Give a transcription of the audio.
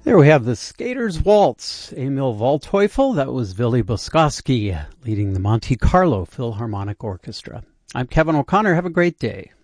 There we have the Skater's Waltz, Emil Waldteufel. That was Willy Boskowski leading the Monte Carlo Philharmonic Orchestra. I'm Kevin O'Connor. Have a great day.